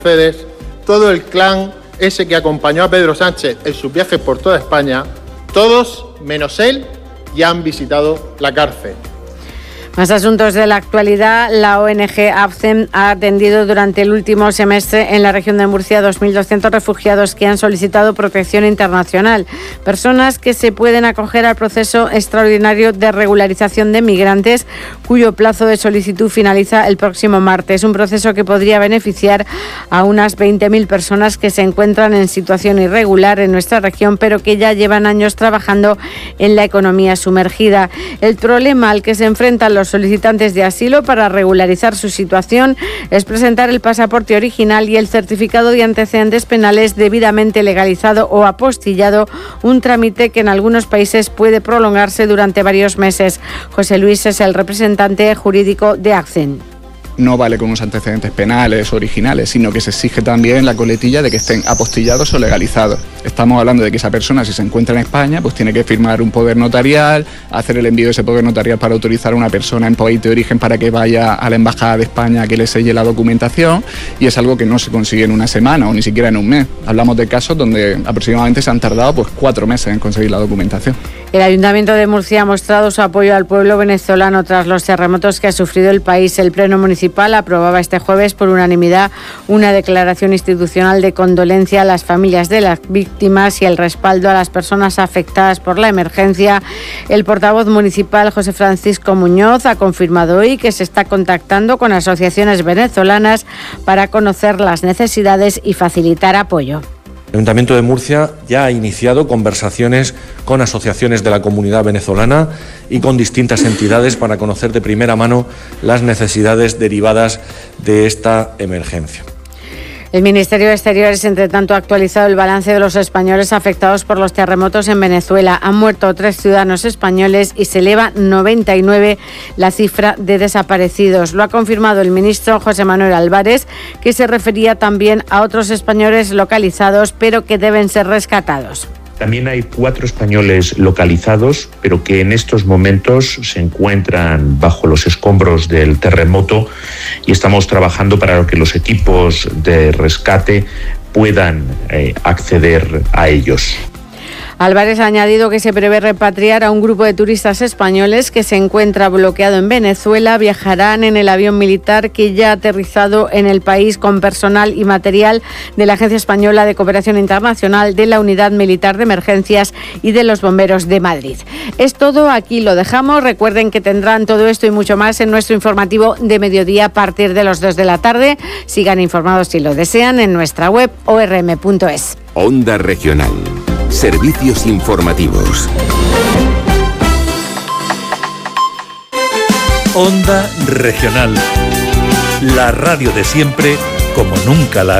Mercedes, todo el clan ese que acompañó a Pedro Sánchez en sus viajes por toda España, todos, menos él, ya han visitado la cárcel. Más asuntos de la actualidad. La ONG ABCEM ha atendido durante el último semestre en la región de Murcia 2.200 refugiados que han solicitado protección internacional. Personas que se pueden acoger al proceso extraordinario de regularización de migrantes, cuyo plazo de solicitud finaliza el próximo martes. Un proceso que podría beneficiar a unas 20.000 personas que se encuentran en situación irregular en nuestra región, pero que ya llevan años trabajando en la economía sumergida. El problema al que se enfrentan los solicitantes de asilo para regularizar su situación es presentar el pasaporte original y el certificado de antecedentes penales debidamente legalizado o apostillado, un trámite que en algunos países puede prolongarse durante varios meses. José Luis es el representante jurídico de ABCEM. No vale con unos antecedentes penales originales, sino que se exige también la coletilla de que estén apostillados o legalizados. Estamos hablando de que esa persona, si se encuentra en España, pues tiene que firmar un poder notarial, hacer el envío de ese poder notarial para autorizar a una persona en país de origen para que vaya a la Embajada de España a que le selle la documentación, y es algo que no se consigue en una semana o ni siquiera en un mes. Hablamos de casos donde aproximadamente se han tardado 4 meses en conseguir la documentación. El Ayuntamiento de Murcia ha mostrado su apoyo al pueblo venezolano tras los terremotos que ha sufrido el país. El Pleno Municipal aprobaba este jueves por unanimidad una declaración institucional de condolencia a las familias de las víctimas y el respaldo a las personas afectadas por la emergencia. El portavoz municipal, José Francisco Muñoz, ha confirmado hoy que se está contactando con asociaciones venezolanas para conocer las necesidades y facilitar apoyo. El Ayuntamiento de Murcia ya ha iniciado conversaciones con asociaciones de la comunidad venezolana y con distintas entidades para conocer de primera mano las necesidades derivadas de esta emergencia. El Ministerio de Exteriores, entre tanto, ha actualizado el balance de los españoles afectados por los terremotos en Venezuela. Han muerto 3 ciudadanos españoles y se eleva 99 la cifra de desaparecidos. Lo ha confirmado el ministro José Manuel Álvarez, que se refería también a otros españoles localizados, pero que deben ser rescatados. También hay 4 españoles localizados, pero que en estos momentos se encuentran bajo los escombros del terremoto y estamos trabajando para que los equipos de rescate puedan acceder a ellos. Álvarez ha añadido que se prevé repatriar a un grupo de turistas españoles que se encuentra bloqueado en Venezuela. Viajarán en el avión militar que ya ha aterrizado en el país con personal y material de la Agencia Española de Cooperación Internacional, de la Unidad Militar de Emergencias y de los Bomberos de Madrid. Es todo, aquí lo dejamos. Recuerden que tendrán todo esto y mucho más en nuestro informativo de mediodía a partir de las 2 de la tarde. Sigan informados si lo desean en nuestra web orm.es. Onda Regional. Servicios informativos. Onda Regional. La radio de siempre como nunca la